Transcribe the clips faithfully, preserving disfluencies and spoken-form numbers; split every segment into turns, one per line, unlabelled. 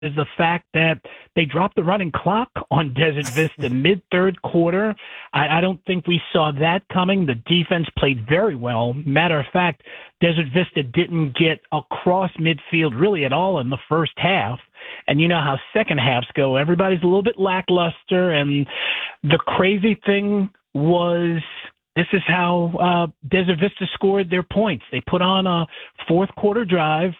is the fact that they dropped the running clock on Desert Vista mid-third quarter. I, I don't think we saw that coming. The defense played very well. Matter of fact, Desert Vista didn't get across midfield really at all in the first half. And you know how second halves go. Everybody's a little bit lackluster. And the crazy thing was this is how uh, Desert Vista scored their points. They put on a fourth quarter drive.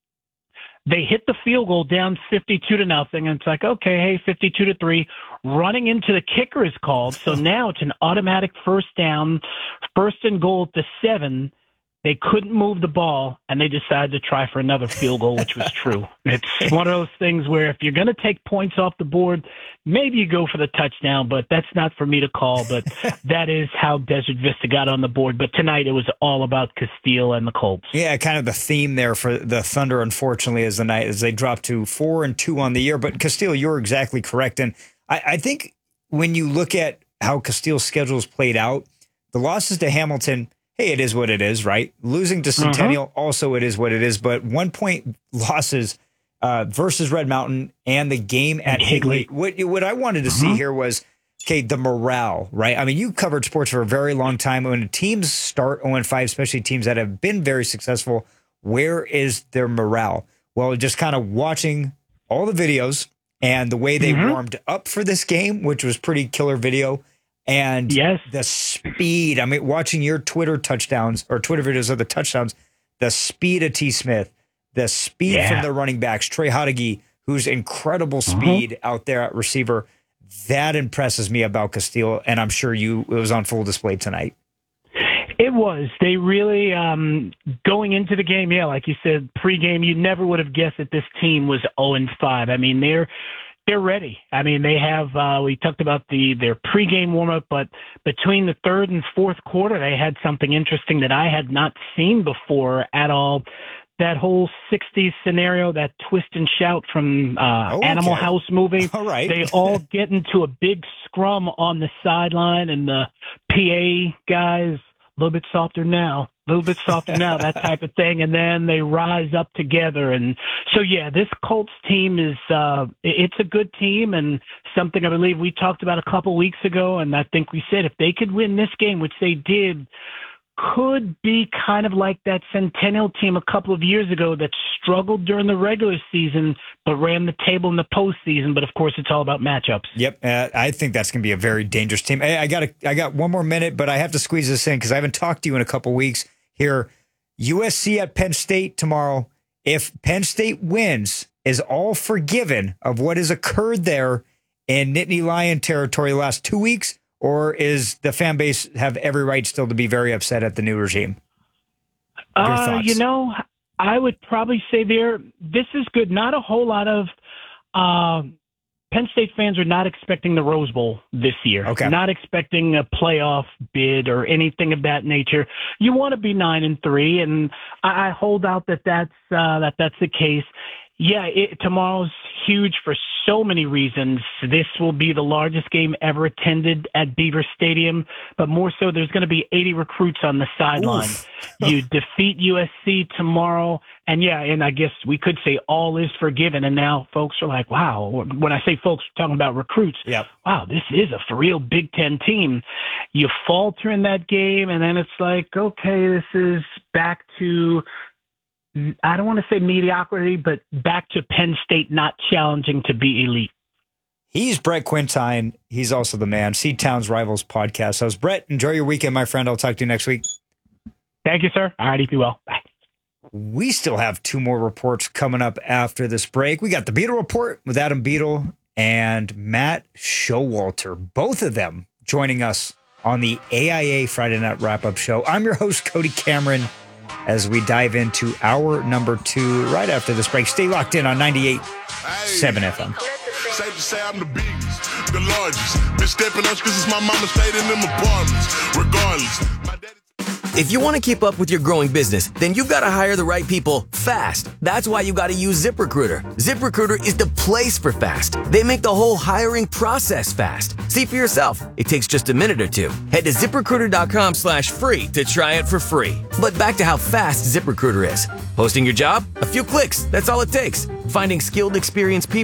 They hit the field goal down fifty-two to nothing, and it's like, okay, hey, fifty-two to three. Running into the kicker is called, so now it's an automatic first down, first and goal at the seven. They couldn't move the ball, and they decided to try for another field goal, which was true. It's one of those things where if you're going to take points off the board, maybe you go for the touchdown, but that's not for me to call. But that is how Desert Vista got on the board. But tonight it was all about Castile and the Colts.
Yeah, kind of the theme there for the Thunder, unfortunately, is the night as they dropped to four and two on the year. But Castile, you're exactly correct. And I, I think when you look at how Castile's schedule's played out, the losses to Hamilton, hey, it is what it is, right? Losing to Centennial, uh-huh. also it is what it is. But one-point losses uh, versus Red Mountain and the game at Higley. What, what I wanted to uh-huh. see here was, okay, the morale, right? I mean, you covered sports for a very long time. When teams start oh and five, especially teams that have been very successful, where is their morale? Well, just kind of watching all the videos and the way they uh-huh. warmed up for this game, which was pretty killer video. And
yes.
the speed, I mean, watching your Twitter touchdowns or Twitter videos of the touchdowns, the speed of T. Smith, the speed yeah. from the running backs, Trey Hodeggy, who's incredible speed uh-huh. out there at receiver. That impresses me about Castile, and I'm sure you it was on full display tonight.
It was. They really, um, going into the game, yeah, like you said, pregame, you never would have guessed that this team was oh and five. I mean, they're They're ready. I mean, they have, uh, we talked about the their pregame warm-up, but between the third and fourth quarter, they had something interesting that I had not seen before at all. That whole sixties scenario, that twist and shout from uh, oh, okay. Animal House movie.
All right.
They all get into a big scrum on the sideline, and the P A guys, a little bit softer now, a little bit softer now, that type of thing. And then they rise up together. And so, yeah, this Colts team is, uh, it's a good team and something I believe we talked about a couple weeks ago. And I think we said if they could win this game, which they did, could be kind of like that Centennial team a couple of years ago that struggled during the regular season but ran the table in the postseason. But, of course, it's all about matchups.
Yep, uh, I think that's going to be a very dangerous team. Hey, I got a, I got one more minute, but I have to squeeze this in because I haven't talked to you in a couple weeks here. U S C at Penn State tomorrow. If Penn State wins, is all forgiven of what has occurred there in Nittany Lion territory the last two weeks? Or is the fan base have every right still to be very upset at the new regime? Your
uh,
thoughts?
You know, I would probably say there, this is good. Not a whole lot of uh, Penn State fans are not expecting the Rose Bowl this year.
Okay.
Not expecting a playoff bid or anything of that nature. You want to be nine and three, and I, I hold out that that's uh, that that's the case. Yeah, it, tomorrow's huge for so many reasons. This will be the largest game ever attended at Beaver Stadium, but more so there's going to be eighty recruits on the sideline. You defeat U S C tomorrow, and yeah, and I guess we could say all is forgiven, and now folks are like, wow, when I say folks, we're talking about recruits.
Yep.
Wow, this is a for real Big Ten team. You falter in that game, and then it's like, okay, this is back to I don't want to say mediocrity, but back to Penn State not challenging to be elite.
He's Brett Quintine. He's also the man. Seed Towns Rivals podcast. So, Brett, enjoy your weekend, my friend. I'll talk to you next week.
Thank you, sir. All right, be well. Bye.
We still have two more reports coming up after this break. We got the Beetle Report with Adam Beetle and Matt Showalter. Both of them joining us on the A I A Friday Night Wrap-Up Show. I'm your host, Cody Cameron, as we dive into hour number two right after this break. Stay locked in on ninety-eight point seven F M.
Safe to say I'm the biggest, the largest. Been stepping up, this is my mama's fade in them apartments. Regardless, my daddy...
If you want to keep up with your growing business, then you've got to hire the right people fast. That's why you got to use ZipRecruiter. ZipRecruiter is the place for fast. They make the whole hiring process fast. See for yourself. It takes just a minute or two. Head to ZipRecruiter.com slash free to try it for free. But back to how fast ZipRecruiter is. Posting your job? A few clicks. That's all it takes. Finding skilled, experienced people